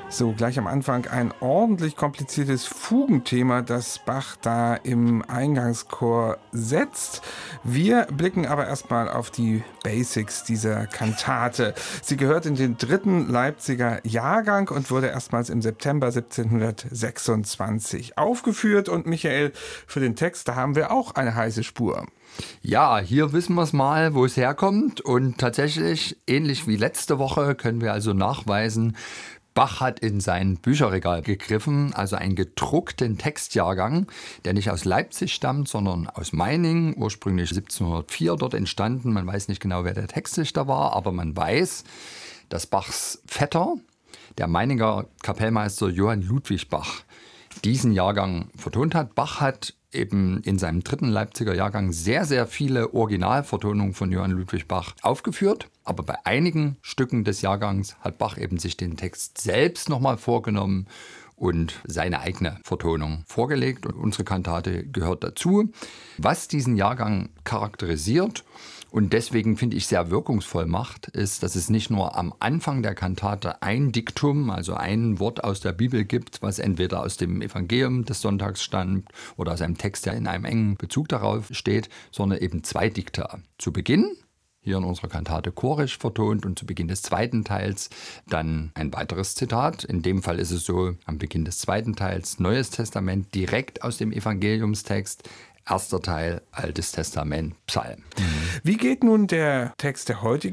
So, gleich am Anfang ein ordentlich kompliziertes Fugenthema, das Bach da im Eingangschor setzt. Wir blicken aber erstmal auf die Basics dieser Kantate. Sie gehört in den 3. Leipziger Jahrgang und wurde erstmals im September 1726 aufgeführt. Und Michael, für den Text, da haben wir auch eine heiße Spur. Ja, hier wissen wir es mal, wo es herkommt. Und tatsächlich, ähnlich wie letzte Woche, können wir also nachweisen, Bach hat in sein Bücherregal gegriffen, also einen gedruckten Textjahrgang, der nicht aus Leipzig stammt, sondern aus Meiningen, ursprünglich 1704 dort entstanden. Man weiß nicht genau, wer der Textdichter war, aber man weiß, dass Bachs Vetter, der Meininger Kapellmeister Johann Ludwig Bach, diesen Jahrgang vertont hat. Bach hat eben in seinem 3. Leipziger Jahrgang sehr, sehr viele Originalvertonungen von Johann Ludwig Bach aufgeführt. Aber bei einigen Stücken des Jahrgangs hat Bach eben sich den Text selbst nochmal vorgenommen und seine eigene Vertonung vorgelegt. Und unsere Kantate gehört dazu. Was diesen Jahrgang charakterisiert und deswegen, finde ich, sehr wirkungsvoll macht, ist, dass es nicht nur am Anfang der Kantate ein Diktum, also ein Wort aus der Bibel gibt, was entweder aus dem Evangelium des Sonntags stammt oder aus einem Text, der in einem engen Bezug darauf steht, sondern eben 2 Dikta. Zu Beginn, hier in unserer Kantate chorisch vertont, und zu Beginn des 2. Teils dann ein weiteres Zitat. In dem Fall ist es so, am Beginn des 2. Teils Neues Testament direkt aus dem Evangeliumstext, 1. Teil Altes Testament, Psalm. Wie geht nun der Text der heutigen